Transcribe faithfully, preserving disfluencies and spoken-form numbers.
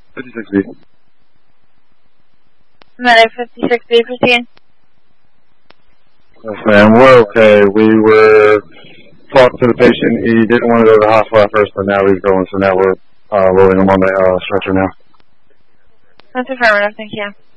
fifty-six B. Medic fifty-six B, proceed. Yes, ma'am. We're okay. We were talking to the patient. He didn't want to go to the hospital at first, but now he's going, so now we're uh, loading him on the uh, stretcher now. That's affirmative, thank you.